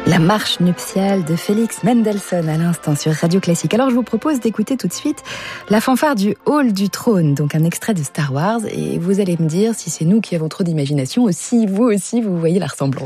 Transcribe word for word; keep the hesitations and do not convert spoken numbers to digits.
La marche nuptiale de Félix Mendelssohn à l'instant sur Radio Classique. Alors je vous propose d'écouter tout de suite la fanfare du Hall du Trône, donc un extrait de Star Wars, et vous allez me dire si c'est nous qui avons trop d'imagination ou si vous aussi vous voyez la ressemblance.